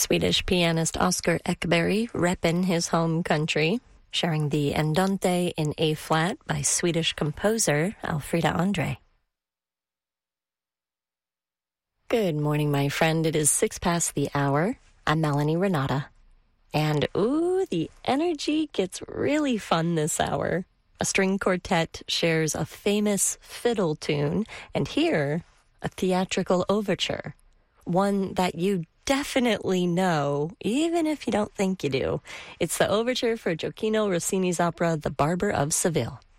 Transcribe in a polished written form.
Swedish pianist Oscar Ekberg repping his home country, sharing the Andante in A-flat by Swedish composer Alfreda Andre. Good morning, my friend. It is 6 past the hour. I'm Melanie Renata. And the energy gets really fun this hour. A string quartet shares a famous fiddle tune, and here, a theatrical overture. One that you definitely know, even if you don't think you do. It's the overture for Gioacchino Rossini's opera, The Barber of Seville.